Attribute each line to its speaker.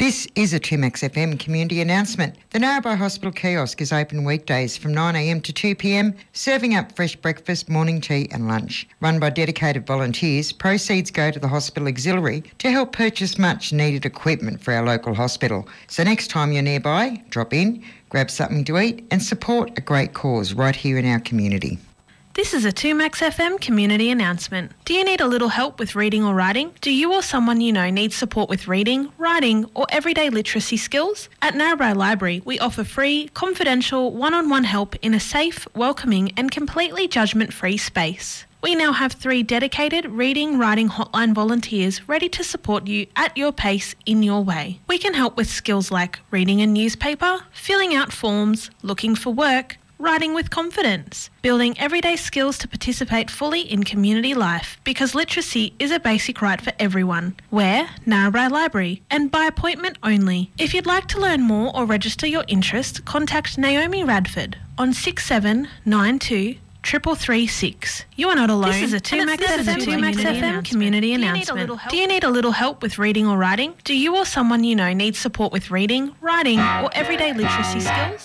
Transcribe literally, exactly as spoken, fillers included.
Speaker 1: This is a two Max F M community announcement. The Narrabri Hospital kiosk is open weekdays from nine a m to two p m, serving up fresh breakfast, morning tea and lunch. Run by dedicated volunteers, proceeds go to the hospital auxiliary to help purchase much needed equipment for our local hospital. So next time you're nearby, drop in, grab something to eat and support a great cause right here in our community.
Speaker 2: This is a two Max F M community announcement. Do you need a little help with reading or writing? Do you or someone you know need support with reading, writing or everyday literacy skills? At Narrabri Library, we offer free, confidential, one-on-one help in a safe, welcoming and completely judgment-free space. We now have three dedicated reading, writing hotline volunteers ready to support you at your pace in your way. We can help with skills like reading a newspaper, filling out forms, looking for work, writing with confidence, building everyday skills to participate fully in community life, because literacy is a basic right for everyone. We're Narrabri Library and by appointment only. If you'd like to learn more or register your interest, contact Naomi Radford on six seven nine two triple three six. You are not alone. This is a two Max F M community announcement. Do you need a little help with reading or writing? Do you or someone you know need support with reading, writing or everyday literacy skills?